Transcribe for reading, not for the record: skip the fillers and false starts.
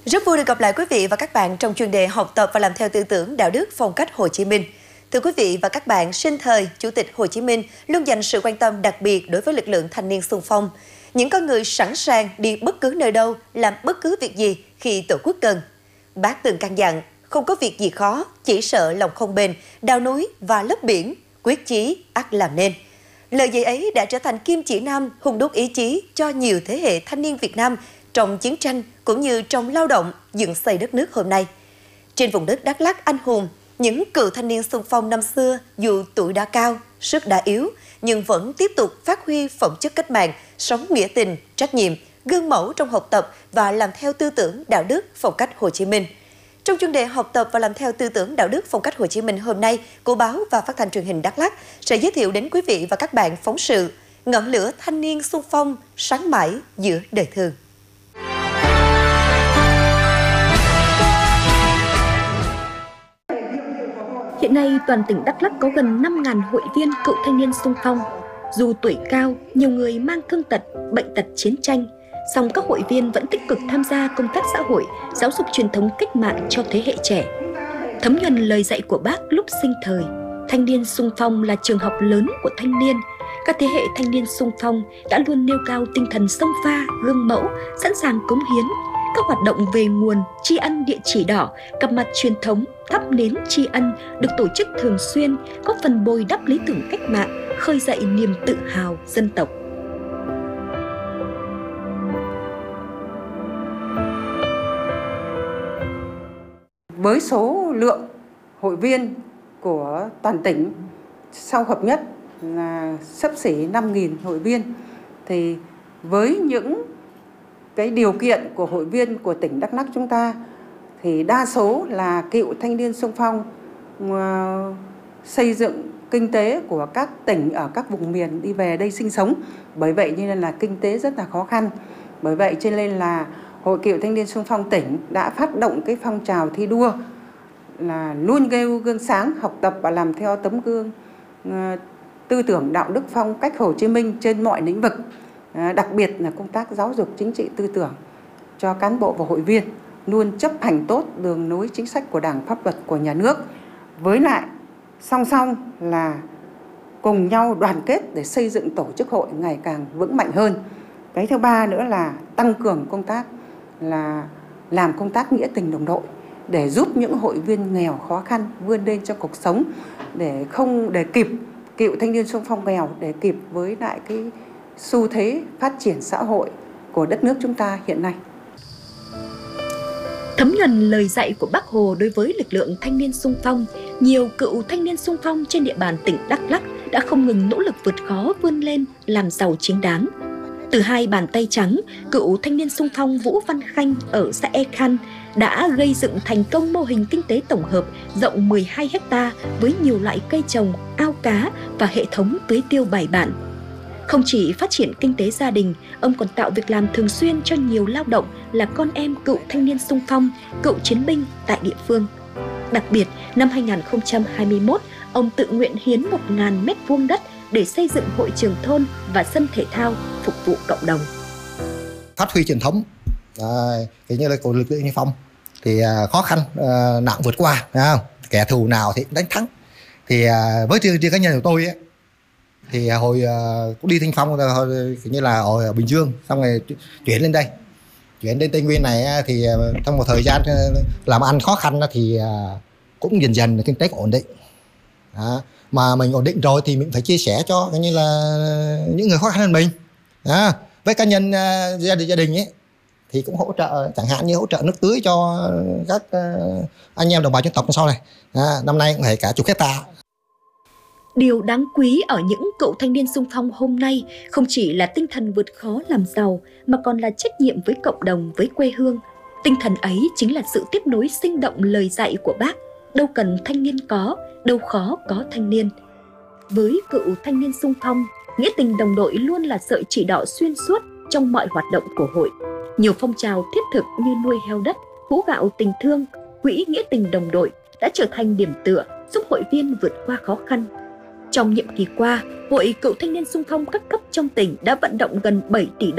Rất vui được gặp lại quý vị và các bạn trong chuyên đề học tập và làm theo tư tưởng đạo đức phong cách Hồ Chí Minh. Thưa quý vị và các bạn, sinh thời, Chủ tịch Hồ Chí Minh luôn dành sự quan tâm đặc biệt đối với lực lượng thanh niên xung phong. Những con người sẵn sàng đi bất cứ nơi đâu, làm bất cứ việc gì khi Tổ quốc cần. Bác từng căn dặn, không có việc gì khó, chỉ sợ lòng không bền, đào núi và lấp biển, quyết chí ắt làm nên. Lời dạy ấy đã trở thành kim chỉ nam hung đúc ý chí cho nhiều thế hệ thanh niên Việt Nam trong chiến tranh cũng như trong lao động dựng xây đất nước hôm nay. Trên vùng đất Đắk Lắk anh hùng, những cựu thanh niên xung phong năm xưa dù tuổi đã cao, sức đã yếu nhưng vẫn tiếp tục phát huy phẩm chất cách mạng, sống nghĩa tình, trách nhiệm, gương mẫu trong học tập và làm theo tư tưởng đạo đức phong cách Hồ Chí Minh. Trong chuyên đề học tập và làm theo tư tưởng đạo đức phong cách Hồ Chí Minh hôm nay của báo và phát thanh truyền hình Đắk Lắk sẽ giới thiệu đến quý vị và các bạn phóng sự Ngọn lửa thanh niên xung phong sáng mãi giữa đời thường. Hiện nay, toàn tỉnh Đắk Lắk có gần 5.000 hội viên cựu thanh niên xung phong. Dù tuổi cao, nhiều người mang thương tật, bệnh tật chiến tranh, song các hội viên vẫn tích cực tham gia công tác xã hội, giáo dục truyền thống cách mạng cho thế hệ trẻ. Thấm nhuần lời dạy của Bác lúc sinh thời, thanh niên xung phong là trường học lớn của thanh niên. Các thế hệ thanh niên xung phong đã luôn nêu cao tinh thần xông pha, gương mẫu, sẵn sàng cống hiến. Các hoạt động về nguồn, tri ân địa chỉ đỏ, cặp mặt truyền thống, thắp nến tri ân được tổ chức thường xuyên, góp phần bồi đắp lý tưởng cách mạng, khơi dậy niềm tự hào dân tộc. Với số lượng hội viên của toàn tỉnh sau hợp nhất là xấp xỉ 5.000 hội viên, thì với những cái điều kiện của hội viên của tỉnh Đắk Lắk chúng ta thì đa số là cựu thanh niên xung phong xây dựng kinh tế của các tỉnh ở các vùng miền đi về đây sinh sống. Bởi vậy nên là kinh tế rất là khó khăn. Bởi vậy cho nên là Hội Cựu Thanh niên xung phong tỉnh đã phát động cái phong trào thi đua là luôn nêu gương sáng, học tập và làm theo tấm gương tư tưởng đạo đức phong cách Hồ Chí Minh trên mọi lĩnh vực. Đặc biệt là công tác giáo dục chính trị tư tưởng cho cán bộ và hội viên luôn chấp hành tốt đường lối chính sách của Đảng, pháp luật của nhà nước. Với lại song song là cùng nhau đoàn kết để xây dựng tổ chức hội ngày càng vững mạnh hơn. Cái thứ ba nữa là tăng cường công tác là làm công tác nghĩa tình đồng đội để giúp những hội viên nghèo khó khăn vươn lên trong cuộc sống, để kịp cựu thanh niên xung phong nghèo, để kịp với lại cái xu thế phát triển xã hội của đất nước chúng ta hiện nay. Thấm nhuần lời dạy của Bác Hồ đối với lực lượng thanh niên xung phong, nhiều cựu thanh niên xung phong trên địa bàn tỉnh Đắk Lắk đã không ngừng nỗ lực vượt khó vươn lên làm giàu chính đáng. Từ hai bàn tay trắng, cựu thanh niên xung phong Vũ Văn Khanh ở xã E Khan đã gây dựng thành công mô hình kinh tế tổng hợp rộng 12 ha với nhiều loại cây trồng, ao cá và hệ thống tưới tiêu bài bản. Không chỉ phát triển kinh tế gia đình, ông còn tạo việc làm thường xuyên cho nhiều lao động là con em cựu thanh niên xung phong, cựu chiến binh tại địa phương. Đặc biệt, năm 2021, ông tự nguyện hiến 1.000 m² đất để xây dựng hội trường thôn và sân thể thao phục vụ cộng đồng. Phát huy truyền thống như là của lực lượng xung phong thì khó khăn nặng vượt qua, kẻ thù nào thì cũng đánh thắng. Thì với riêng cá nhân của tôi ấy, thì hồi cũng đi thanh phong như là ở Bình Dương, xong rồi chuyển lên đây, chuyển đến Tây Nguyên này thì trong một thời gian làm ăn khó khăn thì cũng dần dần kinh tế ổn định. Đó. Mà mình ổn định rồi thì mình phải chia sẻ cho như là những người khó khăn hơn mình. Đó. Với cá nhân gia đình ấy thì cũng hỗ trợ, chẳng hạn như hỗ trợ nước tưới cho các anh em đồng bào dân tộc sau này. Năm nay cũng phải cả chục hectare. Điều đáng quý ở những cựu thanh niên xung phong hôm nay không chỉ là tinh thần vượt khó làm giàu mà còn là trách nhiệm với cộng đồng, với quê hương. Tinh thần ấy chính là sự tiếp nối sinh động lời dạy của Bác, đâu cần thanh niên có, đâu khó có thanh niên. Với cựu thanh niên xung phong, nghĩa tình đồng đội luôn là sợi chỉ đỏ xuyên suốt trong mọi hoạt động của hội. Nhiều phong trào thiết thực như nuôi heo đất, hũ gạo tình thương, quỹ nghĩa tình đồng đội đã trở thành điểm tựa giúp hội viên vượt qua khó khăn. Trong nhiệm kỳ qua, Hội Cựu Thanh niên xung phong các cấp trong tỉnh đã vận động gần 7 tỷ đồng